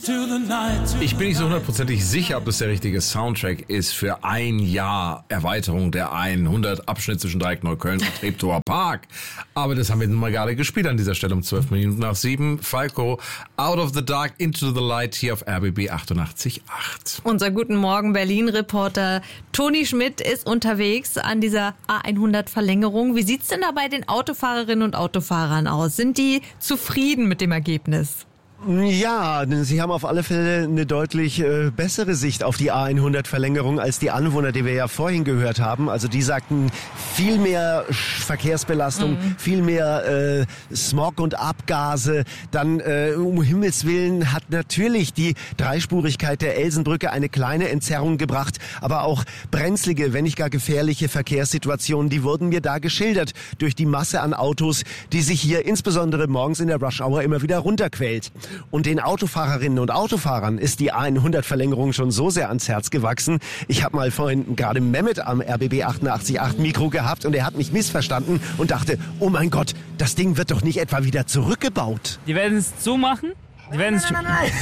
Ich bin nicht so hundertprozentig sicher, ob das der richtige Soundtrack ist für ein Jahr Erweiterung der 100 Abschnitt zwischen Dreieckneukölln und Treptower Park. Aber das haben wir nun mal gerade gespielt an dieser Stelle um 12 Minuten nach 7. Falco, Out of the Dark, Into the Light hier auf RBB 88.8. Unser Guten Morgen Berlin-Reporter Toni Schmidt ist unterwegs an dieser A100-Verlängerung. Wie sieht's denn da bei den Autofahrerinnen und Autofahrern aus? Sind die zufrieden mit dem Ergebnis? Ja, sie haben auf alle Fälle eine deutlich bessere Sicht auf die A100-Verlängerung als die Anwohner, die wir ja vorhin gehört haben. Also die sagten, viel mehr Verkehrsbelastung, viel mehr Smog und Abgase. Dann um Himmels Willen hat natürlich die Dreispurigkeit der Elsenbrücke eine kleine Entzerrung gebracht, aber auch brenzlige, wenn nicht gar gefährliche Verkehrssituationen, die wurden mir da geschildert durch die Masse an Autos, die sich hier insbesondere morgens in der Rush-Hour immer wieder runterquält. Und den Autofahrerinnen und Autofahrern ist die A100-Verlängerung schon so sehr ans Herz gewachsen. Ich habe mal vorhin gerade Mehmet am RBB 88.8 Mikro gehabt und er hat mich missverstanden und dachte, oh mein Gott, das Ding wird doch nicht etwa wieder zurückgebaut. Die werden es zumachen? Die werden es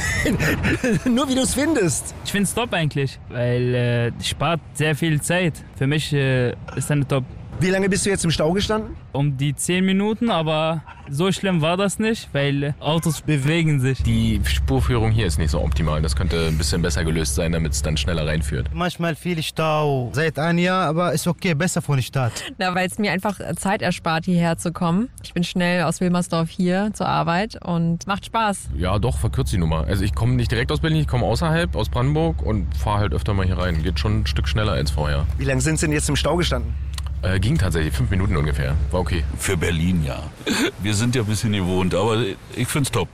Nein. Nur wie du es findest. Ich finde es top eigentlich, weil spart sehr viel Zeit. Für mich ist eine top. Wie lange bist du jetzt im Stau gestanden? Um die 10 Minuten, aber so schlimm war das nicht, weil Autos bewegen sich. Die Spurführung hier ist nicht so optimal. Das könnte ein bisschen besser gelöst sein, damit es dann schneller reinführt. Manchmal viel Stau seit einem Jahr, aber ist okay, besser von der Stadt. Na, weil es mir einfach Zeit erspart, hierher zu kommen. Ich bin schnell aus Wilmersdorf hier zur Arbeit und macht Spaß. Ja, doch, verkürzt die Nummer. Also ich komme nicht direkt aus Berlin, ich komme außerhalb, aus Brandenburg und fahre halt öfter mal hier rein. Geht schon ein Stück schneller als vorher. Wie lange sind Sie denn jetzt im Stau gestanden? Ging tatsächlich 5 Minuten ungefähr. War okay. Für Berlin, ja. Wir sind ja ein bisschen gewohnt, aber ich find's top.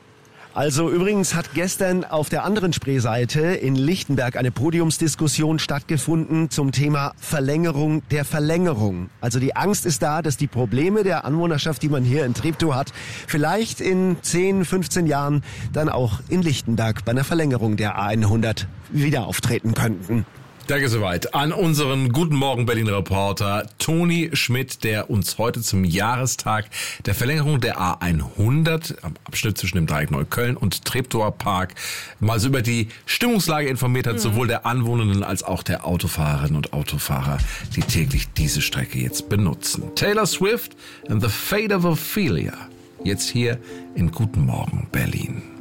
Also übrigens hat gestern auf der anderen Spreeseite in Lichtenberg eine Podiumsdiskussion stattgefunden zum Thema Verlängerung der Verlängerung. Also die Angst ist da, dass die Probleme der Anwohnerschaft, die man hier in Treptow hat, vielleicht in 10, 15 Jahren dann auch in Lichtenberg bei einer Verlängerung der A100 wieder auftreten könnten. Danke soweit an unseren Guten Morgen Berlin-Reporter Toni Schmidt, der uns heute zum Jahrestag der Verlängerung der A100 am Abschnitt zwischen dem Dreieck Neukölln und Treptower Park mal so über die Stimmungslage informiert hat, sowohl der Anwohnenden als auch der Autofahrerinnen und Autofahrer, die täglich diese Strecke jetzt benutzen. Taylor Swift and the Fate of Ophelia. Jetzt hier in Guten Morgen Berlin.